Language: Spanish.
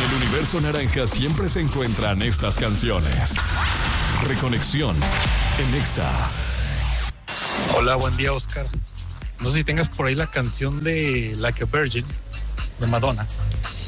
el universo naranja siempre se encuentran estas canciones. Reconexión en Exa. Hola, buen día, Oscar. No sé si tengas por ahí la canción de Like a Virgin de Madonna.